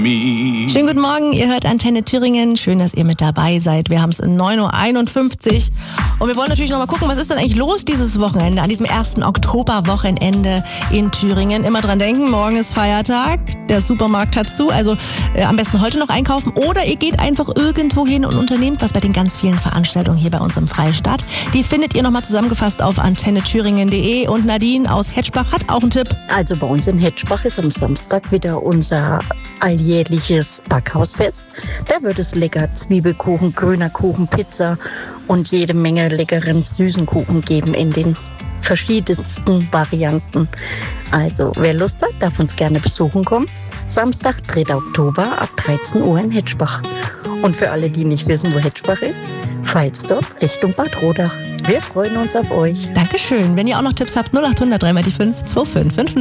Schönen guten Morgen, ihr hört Antenne Thüringen. Schön, dass ihr mit dabei seid. Wir haben es 9.51 Uhr und wir wollen natürlich noch mal gucken, was ist denn eigentlich los dieses Wochenende, an diesem 1. Oktoberwochenende in Thüringen. Immer dran denken, morgen ist Feiertag, der Supermarkt hat zu, also am besten heute noch einkaufen oder ihr geht einfach irgendwo hin und unternehmt was bei den ganz vielen Veranstaltungen hier bei uns im Freistaat. Die findet ihr nochmal zusammengefasst auf antennethüringen.de und Nadine aus Hetschbach hat auch einen Tipp. Also bei uns in Hetschbach ist am Samstag wieder unser alljährliches Backhausfest. Da wird es lecker Zwiebelkuchen, grüner Kuchen, Pizza und jede Menge leckeren süßen Kuchen geben in den verschiedensten Varianten. Also wer Lust hat, darf uns gerne besuchen kommen. Samstag, 3. Oktober ab 13 Uhr in Hetschbach. Und für alle, die nicht wissen, wo Hetschbach ist, Pfalzdorf Richtung Bad Rodach. Wir freuen uns auf euch. Dankeschön. Wenn ihr auch noch Tipps habt, 0800 3 mal die 5 2550.